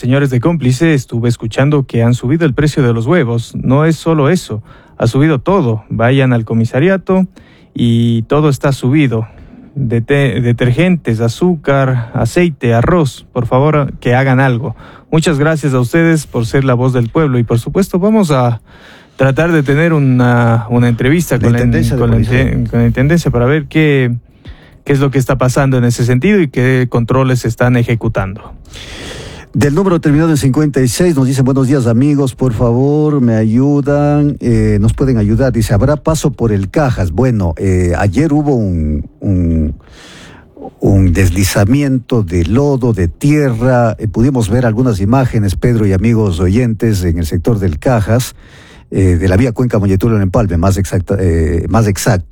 señores de Cómplice, estuve escuchando que han subido el precio de los huevos. No es solo eso, ha subido todo. Vayan al comisariato y todo está subido. Detergentes, azúcar, aceite, arroz. Por favor, que hagan algo. Muchas gracias a ustedes por ser la voz del pueblo y por supuesto vamos a tratar de tener una entrevista con la Intendencia para ver qué es lo que está pasando en ese sentido y qué controles se están ejecutando. Del número terminado en 56 nos dicen: buenos días amigos, por favor me ayudan, nos pueden ayudar. Dice: ¿habrá paso por el Cajas? Bueno, ayer hubo un deslizamiento de lodo, de tierra, pudimos ver algunas imágenes, Pedro y amigos oyentes, en el sector del Cajas, de la vía Cuenca Moyeturo en Empalme, más exacto.